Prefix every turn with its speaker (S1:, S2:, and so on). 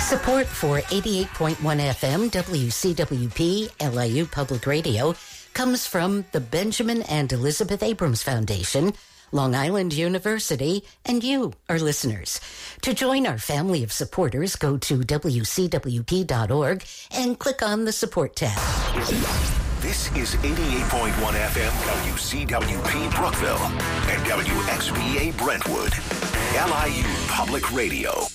S1: Support for 88.1 FM WCWP LIU Public Radio comes from the Benjamin and Elizabeth Abrams Foundation, Long Island University, and you, our listeners. To join our family of supporters, go to WCWP.org and click on the support tab.
S2: This is 88.1 FM WCWP Brookville and WXVA Brentwood, LIU Public Radio.